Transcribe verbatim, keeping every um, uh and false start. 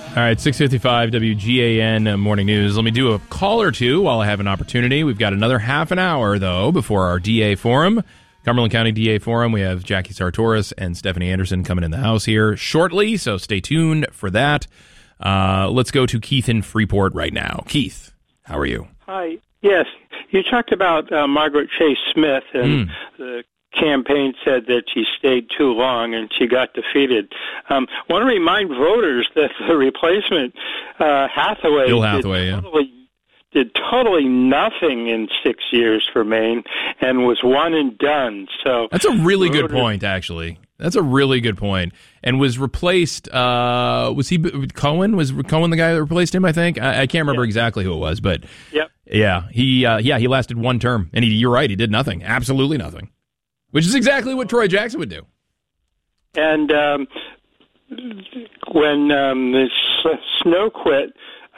All right, six fifty-five W G A N Morning News. Let me do a call or two while I have an opportunity. We've got another half an hour, though, before our D A Forum. Cumberland County D A Forum. We have Jackie Sartoris and Stephanie Anderson coming in the house here shortly, so stay tuned for that. Uh, let's go to Keith in Freeport right now. Keith, how are you? Hi. Yes, you talked about uh, Margaret Chase Smith, and mm. the campaign said that she stayed too long and she got defeated. Um, I want to remind voters that the replacement, uh, Hathaway, Bill Hathaway, did, yeah. totally, did totally nothing in six years for Maine and was one and done. So that's a really voters, good point, actually. That's a really good point. And was replaced, uh, was he, Cohen? Was Cohen the guy that replaced him, I think? I, I can't remember yeah. exactly who it was, but yep. yeah, he, uh, yeah, he lasted one term. And he, you're right, he did nothing. Absolutely nothing. Which is exactly what Troy Jackson would do. And um, when um, Snow quit,